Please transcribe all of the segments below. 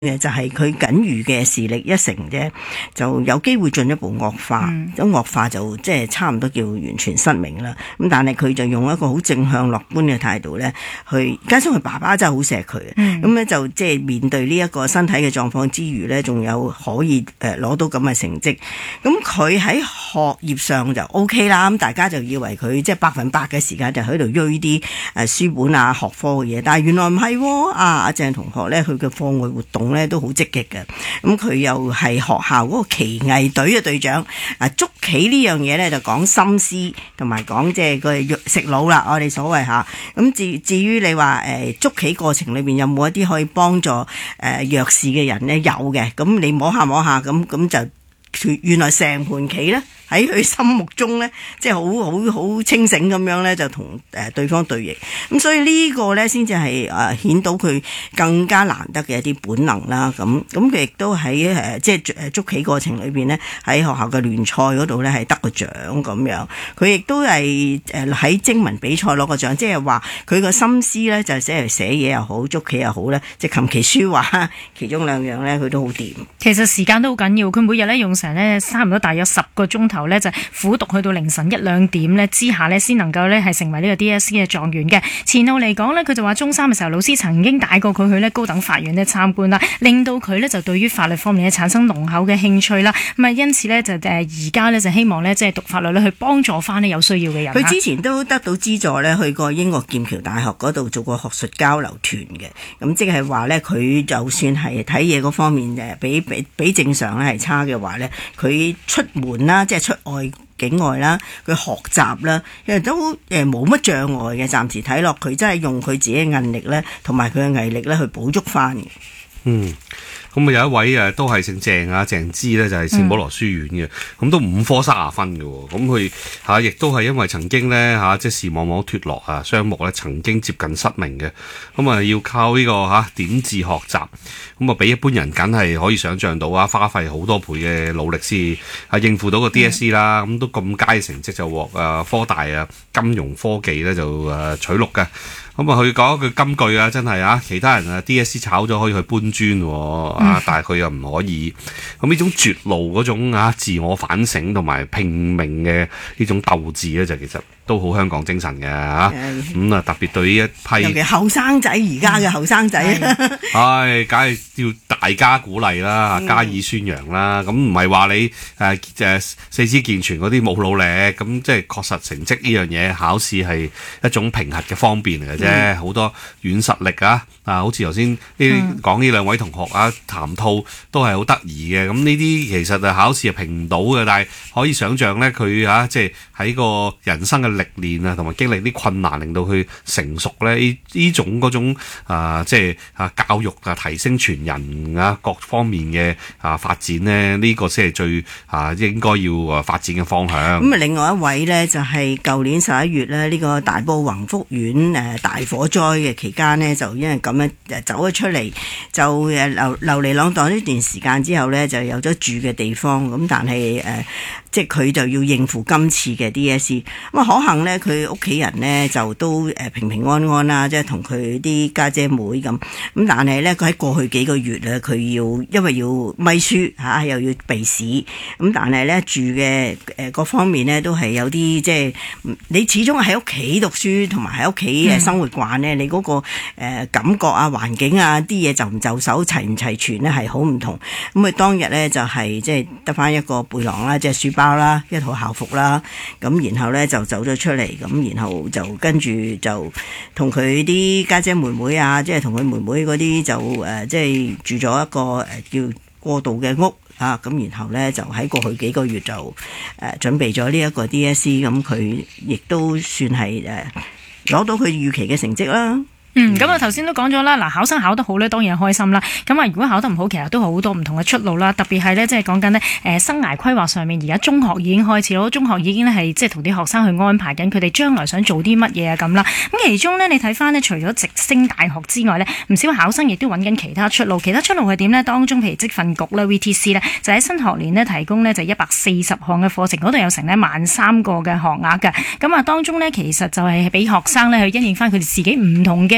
嘅就係佢僅餘嘅視力1成啫，就有機會進一步惡化，咁惡化就即係差唔多叫完全失明啦。咁但係佢就用一個好正向樂觀嘅態度咧，去加上佢爸爸真係好錫佢，咁咧就即係面對呢一個身體嘅狀況之餘咧，仲有可以攞到咁嘅成績。咁佢喺學業上就 OK 啦，咁大家就以為佢即係100%嘅時間就喺度追啲書本啊學科嘅嘢，但係原來唔係喎。阿鄭同學咧，佢嘅課外活動咧都好積極嘅，咁佢又係學校嗰個棋藝隊嘅隊長。捉棋呢樣嘢咧就講心思同埋講即係個食腦啦，我哋所謂嚇。咁至於你話捉棋過程裏邊有冇一啲可以幫助弱視嘅人咧？有嘅，咁你摸下咁就原來成盤棋咧喺佢心目中咧，即係好清醒咁樣咧，就同對方對弈。咁所以呢個咧先至係顯到佢更加難得嘅一啲本能啦。咁佢亦都喺即係捉棋過程裏邊咧，喺學校嘅聯賽嗰度咧係得個獎咁樣。佢亦都係喺徵文比賽攞個獎，即係話佢個心思咧就寫嘢又好，捉棋又好咧，即係琴棋書畫其中2樣咧，佢都好掂。 其實時間都好緊要，佢每日咧用成咧差唔多大約10個鐘頭咧，就苦讀去到凌晨1-2點咧之下咧，先能夠咧係成為呢個 DSE 嘅狀元嘅。前路嚟講咧，佢就話中3嘅時候，老師曾經帶過佢去咧高等法院咧參觀啦，令到佢咧就對於法律方面咧產生濃厚嘅興趣啦。咁啊，因此咧就而家咧就希望咧即係讀法律咧去幫助翻呢有需要嘅人。 佢之前都得到資助咧，去過英國劍橋大學嗰度做過學術交流團嘅。咁即係話咧，佢就算係睇嘢嗰方面比正常咧係差嘅話咧，佢出門啦，即係出境外啦，佢學習啦，其實都冇乜障礙嘅。暫時睇落佢真係用佢自己嘅韌力咧，同埋佢嘅毅力咧去補足翻嘅。 咁啊有一位都係姓鄭啊，鄭芝咧就係聖保羅書院嘅，咁都5科30分嘅喎。咁佢亦都係因為曾經咧即係視網膜脫落雙目咧曾經接近失明嘅，咁啊要靠呢個點字學習，咁啊比一般人梗係可以想像到花費好多倍嘅努力先應付到個 DSE 啦。咁都咁佳嘅成績就獲科大金融科技咧就取錄嘅。咁啊，佢講一句金句真係其他人DSE 炒咗可以去搬磚但係佢又唔可以。咁呢種絕路嗰種自我反省同埋拼命嘅呢種鬥志咧，就其實都好香港精神嘅咁特別對呢一批尤其後生仔，而家嘅後生仔， 梗係要大家鼓勵啦，加以宣揚啦。咁唔係話你四肢健全嗰啲冇努力，咁即係確實成績呢樣嘢，考試係一種評核嘅方便嚟嘅啫。好多軟實力好似頭先講呢2位同學談吐都係好得意嘅。咁呢啲其實考試係評唔到嘅，但係可以想像咧，佢即係喺個人生嘅歷練同埋經歷啲困難，令到佢成熟咧。呢種嗰種即係教育提升全人各方面嘅發展咧，呢個先係最應該要發展嘅方向。 咁另外一位咧就係舊年11月咧，呢個大埔宏福苑大火災嘅期間呢，就因為咁樣走咗出嚟，就流離浪蕩呢段時間之後咧，就有咗住嘅地方。咁但係即係佢就要應付今次嘅 DSE。咁可幸咧，佢屋企人咧就都平平安安啦，即係同佢啲家姐妹咁。咁但係咧，佢喺過去幾個月咧，佢因為要咪書又要備試。咁但係咧住嘅各方面咧都係有啲即係你始終喺屋企讀書同埋喺屋企生活慣咧，你嗰個感覺環境啲嘢就唔就手齊唔齊全咧係好唔同。咁佢當日咧就係即係得翻一個背囊啦，即係書包啦，一套校服啦。咁然後咧就走咗出嚟，咁然後就跟住就同佢啲家姐妹妹即係同佢妹妹嗰啲就即係住咗一個叫過渡嘅屋咁然後咧就喺過去幾個月就準備咗呢一個 DSE。咁佢亦都算係攞到佢預期嘅成績啦。 咁啊頭先都講咗啦，嗱，考生考得好咧，當然係開心啦。咁啊，如果考得唔好，其實都好多唔同嘅出路啦。特別係咧，即係講緊咧，生涯規劃上面，而家中學已經開始咯，中學已經咧係即係同啲學生去安排緊佢哋將來想做啲乜嘢咁啦。咁其中咧，你睇翻咧，除咗直升大學之外咧，唔少考生亦都揾緊其他出路。其他出路係點咧？當中譬如職訓局咧 VTC 咧，就喺新學年咧提供咧就140項嘅課程，嗰度有成咧13000個嘅學額嘅。咁啊，當中咧其實就係俾學生咧去因應翻佢哋自己唔同嘅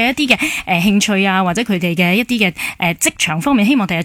嘅一啲嘅興趣啊，或者佢哋嘅一啲嘅職場方面，希望第日